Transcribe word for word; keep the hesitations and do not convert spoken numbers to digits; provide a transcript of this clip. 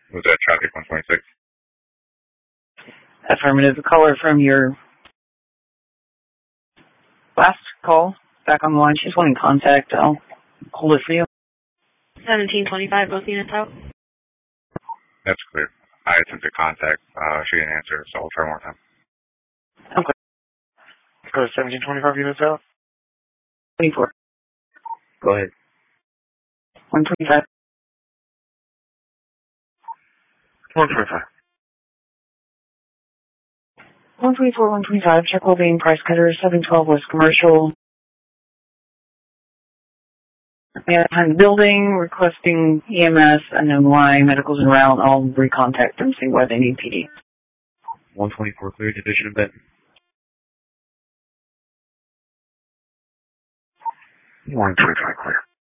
Was that traffic one twenty-six? Affirmative. A caller from your last call back on the line. She's wanting contact. I'll hold it for you. seventeen twenty-five, both units out. That's clear. I attempted contact. Uh, she didn't answer, so I'll try one more time. Okay. Go to seventeen twenty-five units out. twenty-four. Go ahead. one twenty-five. one twenty-five. one twenty-four, one twenty-five. Check well-being price cutter, seven twelve West Commercial. Manhattan building, requesting E M S, unknown why, medicals en route. I'll recontact them, see why they need P D. one twenty-four clear, division of Benton. one twenty-five clear.